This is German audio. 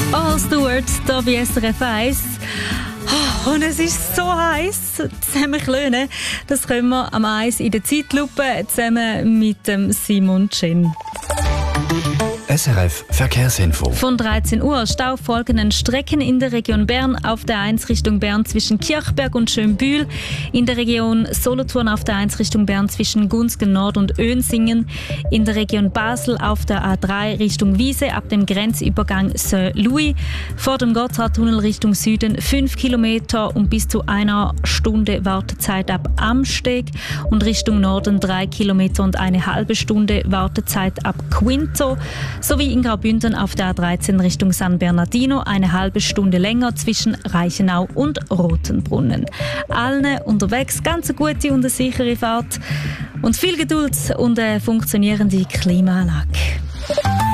All Stewart, hier bei SRF 1. Oh, und es ist so heiß. Zusammen klönen, das können wir am 1 in der Zeitlupe zusammen mit dem Simon Chin. SRF Verkehrsinfo. Von 13 Uhr staufolgenden Strecken in der Region Bern auf der 1 Richtung Bern zwischen Kirchberg und Schönbühl, in der Region Solothurn auf der 1 Richtung Bern zwischen Gunzgen Nord und Önsingen, in der Region Basel auf der A3 Richtung Wiese ab dem Grenzübergang Saint-Louis, vor dem Gotthardtunnel Richtung Süden 5 Kilometer und bis zu 1 Stunde Wartezeit ab Amsteg und Richtung Norden 3 Kilometer und eine halbe Stunde Wartezeit ab Quinto, sowie in Graubünden auf der A13 Richtung San Bernardino eine halbe Stunde länger zwischen Reichenau und Rotenbrunnen. Allen unterwegs ganz eine gute und eine sichere Fahrt und viel Geduld und eine funktionierende Klimaanlage.